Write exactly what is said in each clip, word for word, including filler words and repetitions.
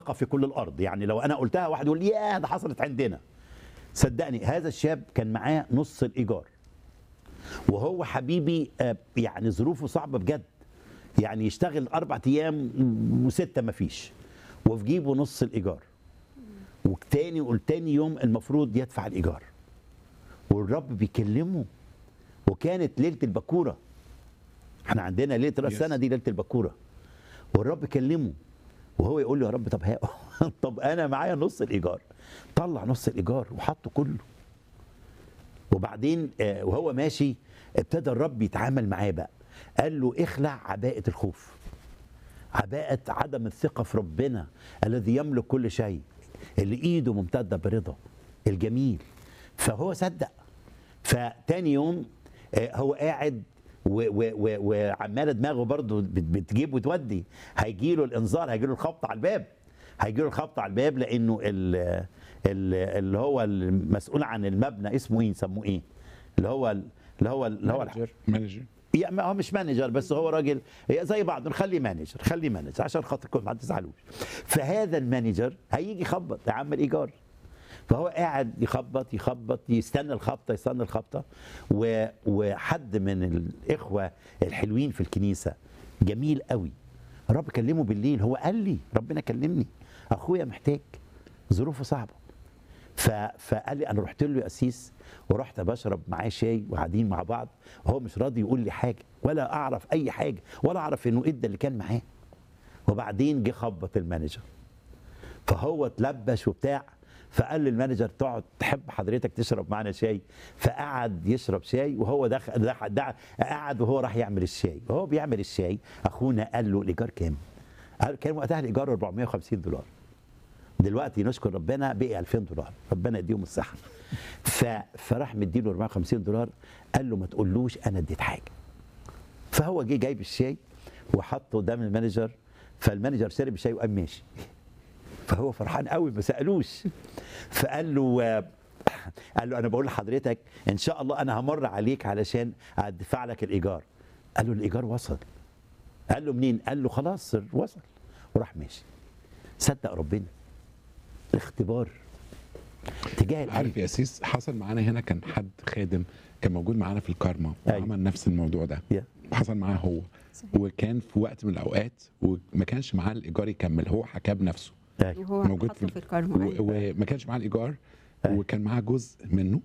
في كل الارض. يعني لو انا قلتها واحد يقول يا ده حصلت عندنا. صدقني هذا الشاب كان معاه نص الايجار، وهو حبيبي آه، يعني ظروفه صعبه بجد. يعني يشتغل اربع ايام وسته مفيش، وفي جيبه نص الايجار، وتاني قلت تاني يوم المفروض يدفع الايجار، والرب بيكلمه. وكانت ليله البكوره، احنا عندنا ليله راس السنه دي ليله البكوره، والرب كلمه وهو يقول له يا رب طب ها طب انا معايا نص الايجار. طلع نص الايجار وحطه كله. وبعدين آه، وهو ماشي ابتدى الرب يتعامل معاه بقى. قال له اخلع عباءة الخوف، عباءة عدم الثقة في ربنا الذي يملك كل شيء، اللي ايده ممتدة برضا الجميل. فهو صدق. فتاني يوم آه، هو قاعد و- و- و- وعماله دماغه برضه بت- بتجيب وتودي. هيجي له الانذار، هيجي له الخبط على الباب، هيجي له الخبط على الباب لانه ال- ال- اللي هو المسؤول عن المبنى اسمه ايه، يسموه ايه، اللي هو اللي هو اللي هو مانجر مانجر يعني ما هو مش مانجر، بس هو راجل هي زي بعض. نخليه مانجر، خليه مانجر عشان خاطركم ما تزعلوش. فهذا المانجر هيجي يخبط يا عم الايجار. فهو قاعد يخبط يخبط يستنى الخبطه يستنى الخبطه و... وحد من الاخوه الحلوين في الكنيسه جميل قوي، الرب كلمه بالليل. هو قال لي ربنا كلمني اخويا محتاج، ظروفه صعبه. ف... فقال لي انا رحت له يا قسيس، ورحت بشرب معاه شاي وقاعدين مع بعض، وهو مش راضي يقول لي حاجه ولا اعرف اي حاجه ولا اعرف انه ادى اللي كان معاه. وبعدين جه خبط المانجر، فهو اتلبش وبتاع. فقال للمانجر تقعد تحب حضرتك تشرب معانا شاي؟ فقعد يشرب شاي، وهو دخل دخل دخل قعد وهو راح يعمل الشاي. وهو بيعمل الشاي اخونا قال له الايجار كام؟ قال كان وقتها الايجار أربعمائة وخمسين دولار، دلوقتي نشكر ربنا بقي ألفين دولار، ربنا يديهم الصحه. ف... فراح مديله أربعمائة وخمسين دولار. قال له ما تقولوش انا اديت حاجه. فهو جه جايب الشاي وحطه قدام المانجر، فالمانجر شرب الشاي وقام ماشي. فهو فرحان قوي ما سالوش. فقال له قال له انا بقول لحضرتك ان شاء الله انا همر عليك علشان ادفع لك الايجار. قال له الايجار وصل. قال له منين؟ قال له خلاص وصل، وراح ماشي. صدق ربنا. اختبار تجاه القلب. عارف يا سيس، حصل معانا هنا كان حد خادم كان موجود معانا في الكارما أيوة. وعمل نفس الموضوع ده. Yeah. حصل معاه هو، وكان في وقت من الاوقات وما كانش معاه الايجار يكمل، هو حكاه بنفسه. أيوة. وهو موجود حطه في- في الكارما. و- وما كانش معاه الايجار، أيوة. وكان معاه جزء منه،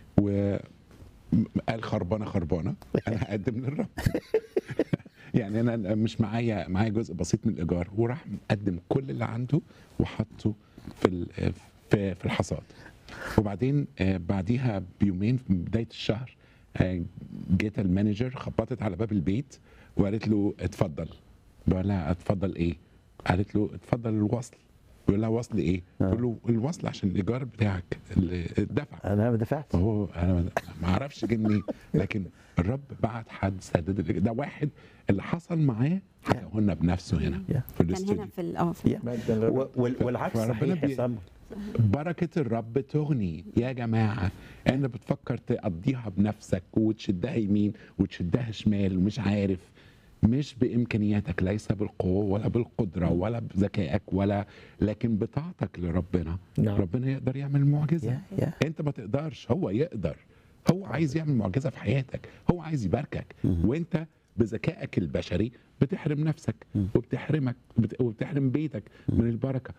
وقال خربانه خربانه انا هقدم للرب. يعني انا مش معايا معايا جزء بسيط من الايجار، وراح مقدم كل اللي عنده وحطه في ال- في في الحصاد. وبعدين آه، بعديها بيومين في بدايه الشهر آه، جت المانجر خبطت على باب البيت وقالت له اتفضل. بقول لها اتفضل ايه؟ قالت له اتفضل الوصل. بيقول لها وصل ايه؟ بيقول له الوصل عشان الايجار بتاعك اللي اتدفع. انا ما دفعتش. فهو انا ما- ما اعرفش جه منين، لكن الرب بعت حد سدد الإيجار. ده واحد اللي حصل معاه حكاه لنا بنفسه هنا Yeah. في كان هنا الاستوديو. في ال- اه في Yeah. و- وال- والعكس فربنا صحيح بي- يا سامو. بركة الرب تغني يا جماعة. أنت بتفكر تقضيها بنفسك وتشدها يمين وتشدها شمال ومش عارف، مش بإمكانياتك، ليس بالقوة ولا بالقدرة ولا بذكائك ولا، لكن بطاعتك لربنا. نعم. ربنا يقدر يعمل معجزة. يا يا أنت ما تقدرش، هو يقدر. هو عايز يعمل معجزة في حياتك، هو عايز يباركك، وأنت بذكائك البشري بتحرم نفسك وبتحرمك بت- وبتحرم بيتك من البركة.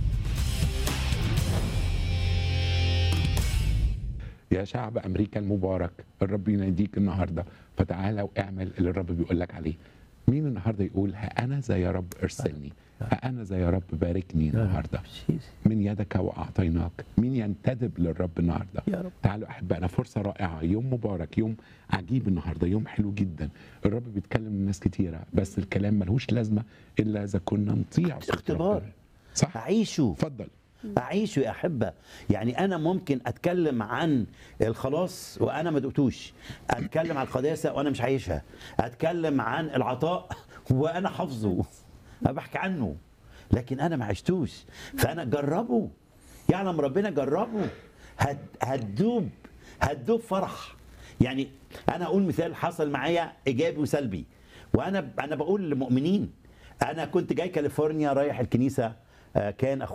يا شعب امريكا المبارك، الرب يناديك النهارده، فتعالى واعمل اللي الرب بيقول لك عليه. مين النهارده يقول ها انا ذا يا رب ارسلني، ها انا ذا يا رب باركني النهارده، من يدك واعطيناك. مين ينتدب للرب النهارده؟ يا رب. تعالوا احبائنا، فرصه رائعه، يوم مبارك، يوم عجيب النهارده، يوم حلو جدا. الرب بيتكلم لناس كتيره، بس الكلام ملهوش لازمه الا اذا كنا نطيع صوت اختبار. ربنا. صح؟ أعيشه اتفضل. أعيشه يا أحبة. يعني أنا ممكن أتكلم عن الخلاص وأنا ما دقتوش، أتكلم عن القداسة وأنا مش عايشها، أتكلم عن العطاء وأنا حافظه، أنا بحكي عنه لكن أنا ما عشتوش. فأنا جربه، يعلم ربنا جربه، هت هتدوب هتدوب فرح. يعني أنا أقول مثال حصل معايا إيجابي وسلبي، وأنا أنا بقول للمؤمنين. أنا كنت جاي كاليفورنيا رايح الكنيسة آه، كان